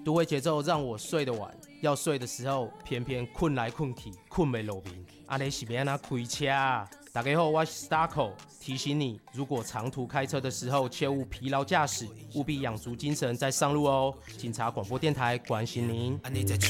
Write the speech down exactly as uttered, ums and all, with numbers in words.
都会节奏让我睡得晚，要睡的时候偏偏困来困去，困没落眠。阿你是要怎开车啊？大家好，我是 Starco， 提醒你，如果长途开车的时候切勿疲劳驾驶，务必养足精神再上路哦。警察广播电台关心您。